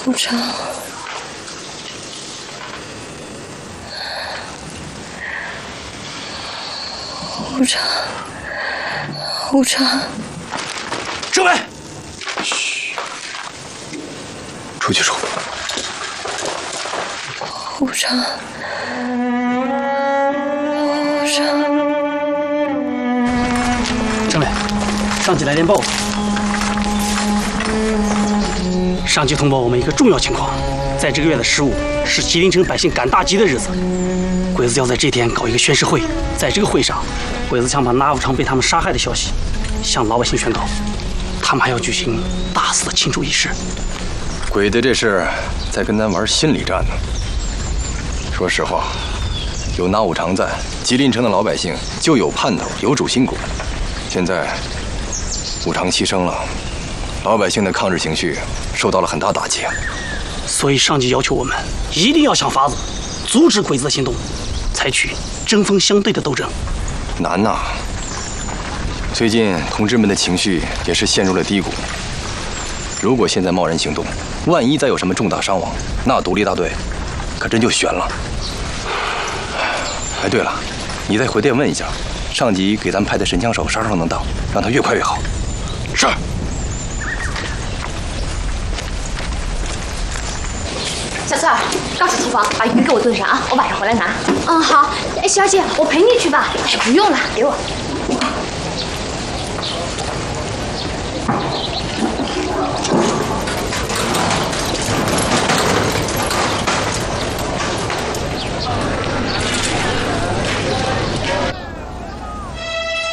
无常，无常，无常， 政委， 嘘，出去说。 无常，无常。 政委，上级来电报。 上级通报我们一个重要情况，在这个月的15是吉林城百姓赶大集的日子，鬼子要在这天搞一个宣誓会，在这个会上，鬼子想把那武昌被他们杀害的消息向老百姓宣告，他们还要举行大肆的庆祝仪式。 鬼子这是在跟咱玩心理战呢。说实话，有那武昌在，吉林城的老百姓就有盼头，有主心骨。现在武昌牺牲了。 老百姓的抗日情绪受到了很大打击， 所以上级要求我们一定要想法子阻止鬼子的行动，采取针锋相对的斗争。 难呐！最近同志们的情绪也是陷入了低谷。如果现在贸然行动，万一再有什么重大伤亡，那独立大队可真就悬了。哎，对了，你再回电问一下，上级给咱们派的神枪手啥时候能到？让他越快越好。是。 小翠儿，告诉厨房把鱼给我炖上啊，我晚上回来拿。嗯，好。哎，小姐，我陪你去吧。哎，不用了，给我。